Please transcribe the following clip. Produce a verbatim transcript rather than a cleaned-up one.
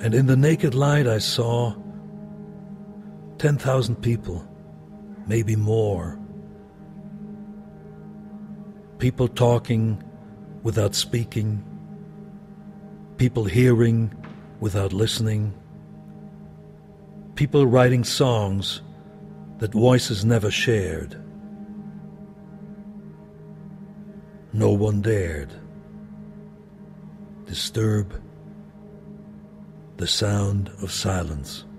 And in the naked light I saw ten thousand people, maybe more. People talking without speaking. People hearing without listening. People writing songs that voices never shared. No one dared disturb the sound of silence.